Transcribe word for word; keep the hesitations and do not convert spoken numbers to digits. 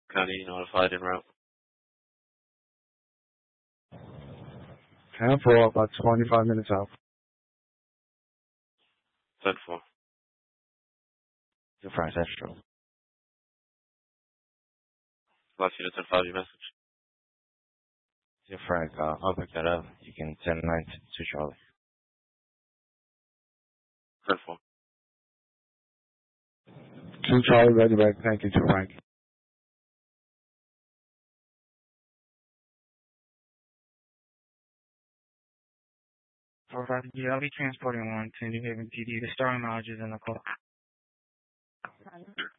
County notified en route. ten four, about twenty-five minutes out. ten four. Your Frank Central. Last unit ten five, your message. Your Frank, uh, I'll pick that up. You can send nine to Charlie. ten four. Two Charlie, ready back. Thank you, to Frank. four five G, I'll be transporting one to New Haven P D. The starting mileage is in the call.